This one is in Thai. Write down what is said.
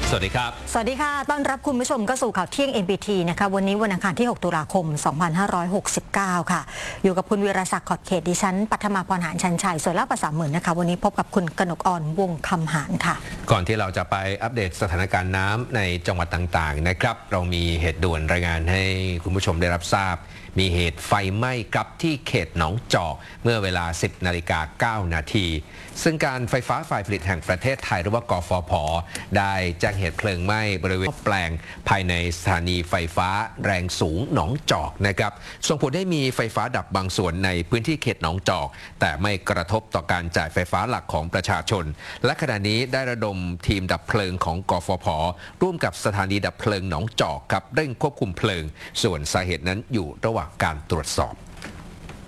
สวัสดีครับสวัสดีค่ะต้อนรับคุณผู้ชมเข้าสู่ข่าวเที่ยง NBT นะคะวันนี้วันอังคารที่ 6 ตุลาคม 2569 ค่ะอยู่กับคุณวีรศักดิ์ขอบเขตดิฉันปัทมาพรหารชันชัยส่วนล่าภาษาหมื่นนะคะวันนี้พบกับคุณกนกอ่อนวงคำหารค่ะก่อนที่เราจะไปอัปเดตสถานการณ์น้ำในจังหวัดต่างๆนะครับเรามีเหตุด่วนรายงานให้คุณผู้ชมได้รับทราบมีเหตุไฟไหม้ครับที่เขตหนองจอกเมื่อเวลา 10:09 นาทีซึ่งการไฟฟ้าฝ่ายผลิตแห่งประเทศไทยหรือว่ากฟผ.ได้แจ้งเหตุเพลิงไหม้บริเวณแปลงภายในสถานีไฟฟ้าแรงสูงหนองจอกนะครับส่งผลให้มีไฟฟ้าดับบางส่วนในพื้นที่เขตหนองจอกแต่ไม่กระทบต่อการจ่ายไฟฟ้าหลักของประชาชนและขณะนี้ได้ระดมทีมดับเพลิงของกฟผ.ร่วมกับสถานีดับเพลิงหนองจอกครับเร่งควบคุมเพลิงส่วนสาเหตุนั้นอยู่ระหว่างการตรวจสอบ